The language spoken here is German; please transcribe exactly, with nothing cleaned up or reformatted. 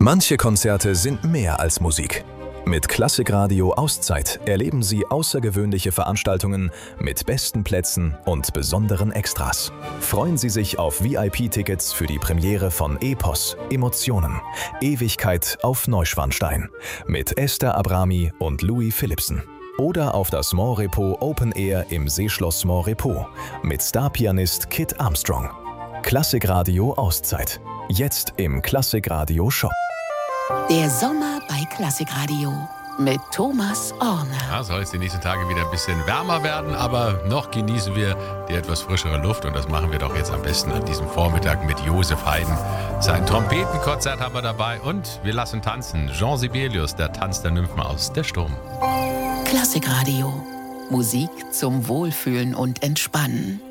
Manche Konzerte sind mehr als Musik. Mit Klassikradio Auszeit erleben Sie außergewöhnliche Veranstaltungen mit besten Plätzen und besonderen Extras. Freuen Sie sich auf V I P-Tickets für die Premiere von Epos, Emotionen, Ewigkeit auf Neuschwanstein mit Esther Abrami und Louis Philippsen. Oder auf das Montrepos Open Air im Seeschloss Montrepos mit Starpianist Kit Armstrong. Klassikradio Auszeit. Jetzt im Klassikradio Shop. Der Sommer bei Klassikradio mit Thomas Orner. Ja, soll es die nächsten Tage wieder ein bisschen wärmer werden, aber noch genießen wir die etwas frischere Luft und das machen wir doch jetzt am besten an diesem Vormittag mit Josef Haydn. Sein Trompetenkonzert haben wir dabei und wir lassen tanzen. Jean Sibelius, der Tanz der Nymphen aus Der Sturm. Klassikradio. Musik zum Wohlfühlen und Entspannen.